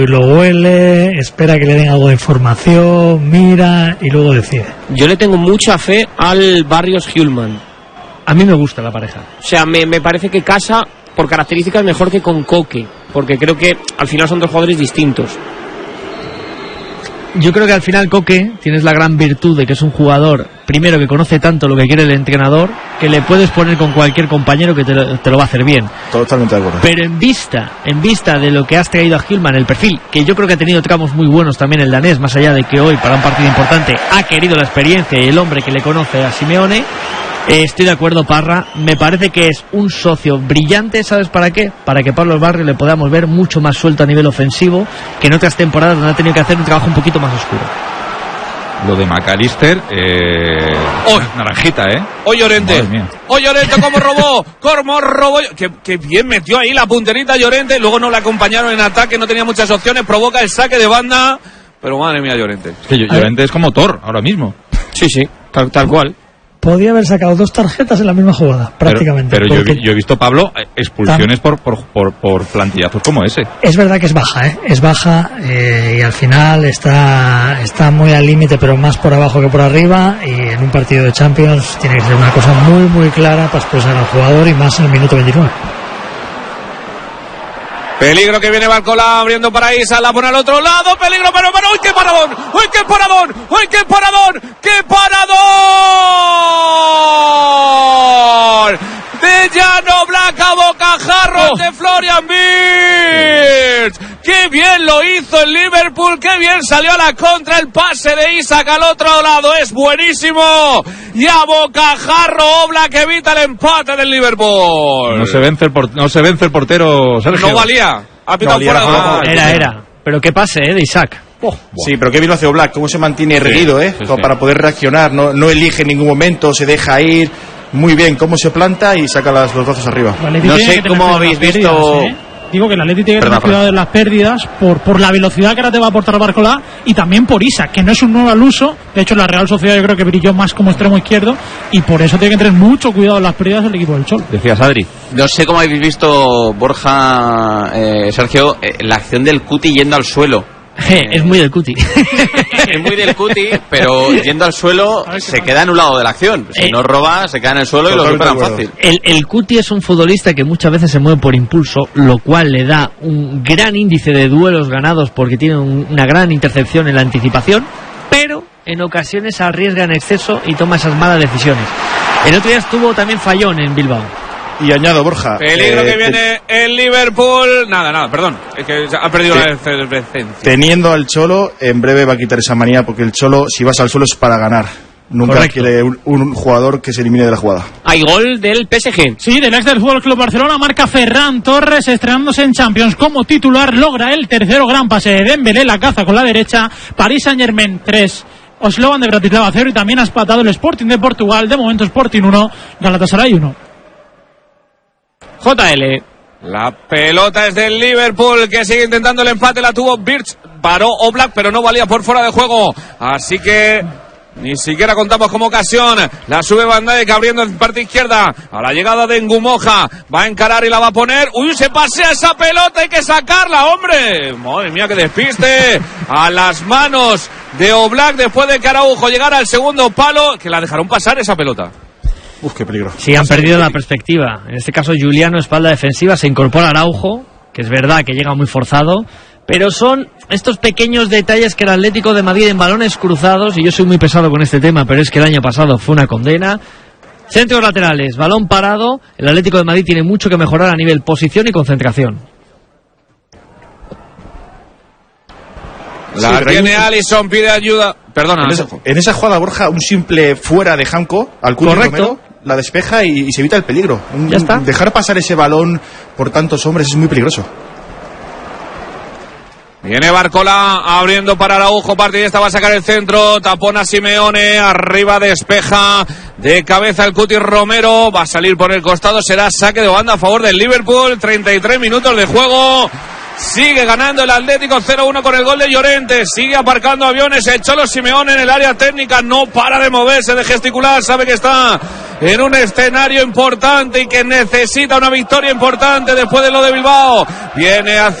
Lo huele, espera que le den algo de información, mira y luego decide. Yo le tengo mucha fe al Barrios-Hjulmand. A mí me gusta la pareja. O sea, me parece que casa por características mejor que con Koke, porque creo que al final son dos jugadores distintos. Yo creo que al final Koke tienes la gran virtud de que es un jugador, primero, que conoce tanto lo que quiere el entrenador, que le puedes poner con cualquier compañero que te lo va a hacer bien. Totalmente de acuerdo. Pero en vista de lo que has traído a Hjulmand, el perfil, que yo creo que ha tenido tramos muy buenos también el danés, más allá de que hoy para un partido importante ha querido la experiencia y el hombre que le conoce a Simeone, estoy de acuerdo, Parra, me parece que es un socio brillante, ¿sabes para qué? Para que Pablo Barrios le podamos ver mucho más suelto a nivel ofensivo que en otras temporadas donde ha tenido que hacer un trabajo un poquito más oscuro. Lo de McAllister, naranjita, ¡Oh, Llorente! ¡Oh, Llorente, cómo robó! ¡Cómo robó! Que bien metió ahí la punterita Llorente, luego no le acompañaron en ataque, no tenía muchas opciones, provoca el saque de banda, pero madre mía, Llorente. Es que Llorente es como Thor ahora mismo. Sí, tal cual. Podía haber sacado 2 tarjetas en la misma jugada, prácticamente. Pero yo he visto, Pablo, expulsiones por plantillazos como ese. Es verdad que es baja, es baja y al final está muy al límite, pero más por abajo que por arriba, y en un partido de Champions tiene que ser una cosa muy muy clara para expulsar al jugador, y más en el minuto 29. Peligro que viene Barcola abriendo para Isa, la pone al otro lado, peligro, pero ¡uy, qué paradón! ¡Uy, qué paradón! ¡Uy, qué paradón! ¡Qué paradón! De Jan Oblak a bocajarros de Florian Wirtz. ¡Qué bien lo hizo el Liverpool! ¡Qué bien salió a la contra! El pase de Isaac al otro lado es buenísimo. Y a bocajarro Oblak evita el empate del Liverpool. No se vence el portero, Sergio. No valía. Ha pitado fuera de juego. Era. Pero qué pase, de Isaac. Sí, pero qué bien lo hace Oblak, cómo se mantiene erguido, para poder reaccionar, no elige en ningún momento, se deja ir. Muy bien, cómo se planta y saca los brazos arriba. No sé cómo habéis visto. Digo que el Atleti tiene que tener cuidado de las pérdidas por la velocidad que ahora te va a aportar Barcola, y también por Isaac, que no es un nuevo al uso. De hecho, en la Real Sociedad yo creo que brilló más como extremo izquierdo, y por eso tiene que tener mucho cuidado en las pérdidas del equipo del Cholo. Decías, Adri. No sé cómo habéis visto, Borja, Sergio, la acción del Cuti yendo al suelo. Es muy del Cuti. Es muy del Cuti, pero yendo al suelo se queda anulado de la acción. Si no roba, se queda en el suelo y lo superan fácil. El Cuti es un futbolista que muchas veces se mueve por impulso, lo cual le da un gran índice de duelos ganados porque tiene una gran intercepción en la anticipación, pero en ocasiones arriesga en exceso y toma esas malas decisiones. El otro día estuvo también fallón en Bilbao. Y añado, Borja, peligro que viene el Liverpool. Nada, perdón, es que ha perdido la efervescencia. Teniendo al Cholo, en breve va a quitar esa manía, porque el Cholo, si vas al suelo, es para ganar. Nunca Correcto. quiere un jugador que se elimine de la jugada. Hay gol del PSG. Sí, del ex del Fútbol Club Barcelona, marca Ferran Torres, estrenándose en Champions como titular, logra el tercero gran pase de Dembélé, la caza con la derecha. Paris Saint-Germain 3, Slovan de Bratislava 0, y también ha empatado el Sporting de Portugal, de momento Sporting 1, Galatasaray 1. JL. La pelota es del Liverpool, que sigue intentando el empate, la tuvo Wirtz, paró Oblak, pero no valía por fuera de juego, así que ni siquiera contamos como ocasión. La sube Van Dijk abriendo en parte izquierda, a la llegada de Ngumoja, va a encarar y la va a poner. ¡Uy, se pasea esa pelota! Hay que sacarla, hombre. Madre mía, que despiste. A las manos de Oblak, después de que Araujo llegara al segundo palo, que la dejaron pasar esa pelota. Uf, qué peligro. Sí, han perdido la perspectiva. En este caso, Juliano, espalda defensiva, se incorpora Araujo, que es verdad que llega muy forzado, pero son estos pequeños detalles que el Atlético de Madrid en balones cruzados, y yo soy muy pesado con este tema, pero es que el año pasado fue una condena. Centros laterales, balón parado, el Atlético de Madrid tiene mucho que mejorar a nivel posición y concentración. La tiene Alisson, pide ayuda. Perdona. En esa jugada, Borja, un simple fuera de Janko al Cuti Romero, la despeja y se evita el peligro. Ya está. Dejar pasar ese balón por tantos hombres es muy peligroso. Viene Barcola abriendo para Araujo, partidista, va a sacar el centro, tapona Simeone, arriba despeja de cabeza el Cuti Romero, va a salir por el costado, será saque de banda a favor del Liverpool. 33 minutos de juego. Sigue ganando el Atlético 0-1 con el gol de Llorente. Sigue aparcando aviones el Cholo Simeone en el área técnica. No para de moverse, de gesticular. Sabe que está en un escenario importante y que necesita una victoria importante después de lo de Bilbao. Viene hacia